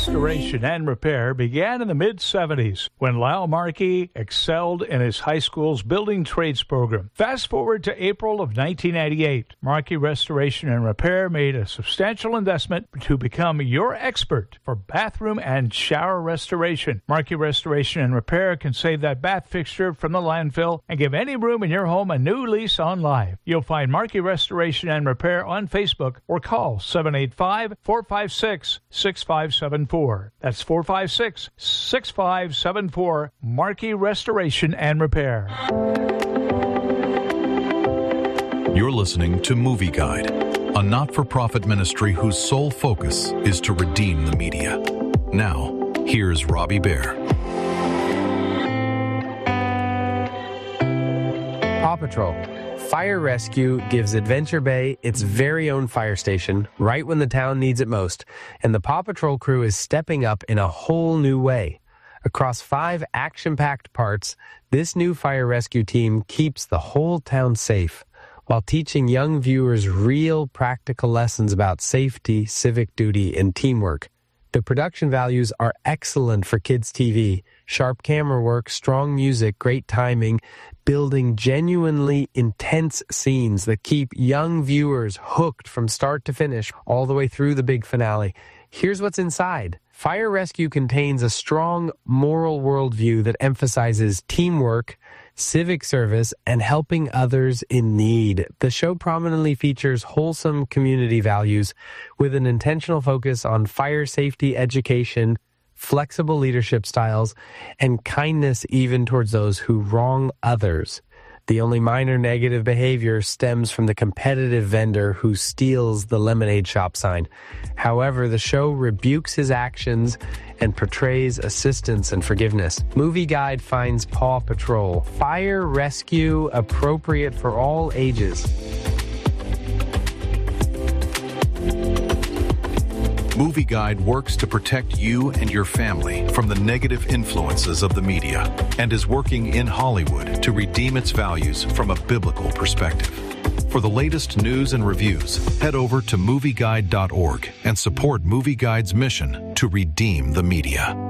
Restoration and Repair began in the mid-'70s when Lyle Markey excelled in his high school's building trades program. Fast forward to April of 1998. Markey Restoration and Repair made a substantial investment to become your expert for bathroom and shower restoration. Markey Restoration and Repair can save that bath fixture from the landfill and give any room in your home a new lease on life. You'll find Markey Restoration and Repair on Facebook or call 785-456-6574. That's 456-6574. Markey Restoration and Repair. You're listening to Movie Guide, a not-for-profit ministry whose sole focus is to redeem the media. Now, here's Robbie Bear. Paw Patrol. Fire Rescue gives Adventure Bay its very own fire station right when the town needs it most, and the Paw Patrol crew is stepping up in a whole new way. Across 5 action-packed parts, this new fire rescue team keeps the whole town safe while teaching young viewers real practical lessons about safety, civic duty, and teamwork. The production values are excellent for kids' TV. Sharp camera work, strong music, great timing, building genuinely intense scenes that keep young viewers hooked from start to finish all the way through the big finale. Here's what's inside. Fire Rescue contains a strong moral worldview that emphasizes teamwork, civic service, and helping others in need. The show prominently features wholesome community values with an intentional focus on fire safety education, flexible leadership styles, and kindness even towards those who wrong others. The only minor negative behavior stems from the competitive vendor who steals the lemonade shop sign. However, the show rebukes his actions and portrays assistance and forgiveness. Movie Guide finds Paw Patrol, Fire Rescue, appropriate for all ages. Movie Guide works to protect you and your family from the negative influences of the media and is working in Hollywood to redeem its values from a biblical perspective. For the latest news and reviews, head over to movieguide.org and support Movie Guide's mission to redeem the media.